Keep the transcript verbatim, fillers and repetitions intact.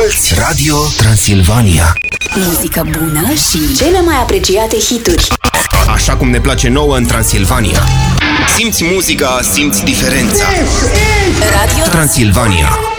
Asculți Radio Transilvania. Muzică bună și cele mai apreciate hituri. Așa cum ne place nouă în Transilvania. Simți muzica, simți diferența. Radio Transilvania.